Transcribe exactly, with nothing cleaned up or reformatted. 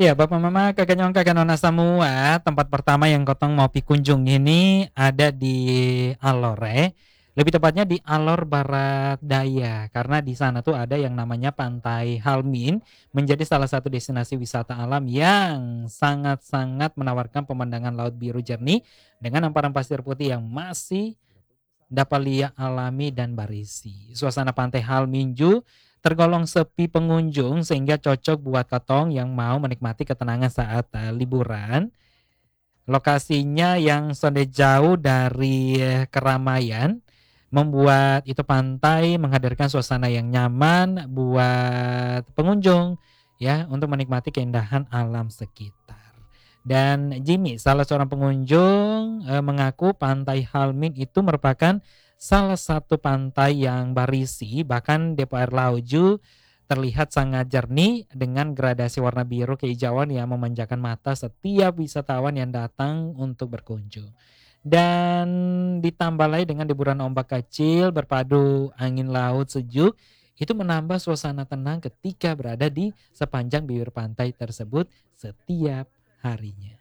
Ya, Bapak Mama, Kakak Nyong, Kakak Nona semua, tempat pertama yang Kotong mau pi kunjung ini ada di Alor, lebih tepatnya di Alor Barat Daya, karena di sana tuh ada yang namanya Pantai Halmin, menjadi salah satu destinasi wisata alam yang sangat-sangat menawarkan pemandangan laut biru jernih dengan hamparan pasir putih yang masih dapat lihat alami dan barisi. Suasana Pantai Halminju tergolong sepi pengunjung sehingga cocok buat Katong yang mau menikmati ketenangan saat uh, liburan. Lokasinya yang sonde jauh dari eh, keramaian membuat itu pantai menghadirkan suasana yang nyaman buat pengunjung ya untuk menikmati keindahan alam sekitar. Dan Jimmy, salah seorang pengunjung eh, mengaku Pantai Halmin itu merupakan salah satu pantai yang barisi, bahkan depo air Lauju terlihat sangat jernih dengan gradasi warna biru kehijauan yang memanjakan mata setiap wisatawan yang datang untuk berkunjung. Dan ditambah lagi dengan deburan ombak kecil berpadu angin laut sejuk, itu menambah suasana tenang ketika berada di sepanjang bibir pantai tersebut setiap harinya.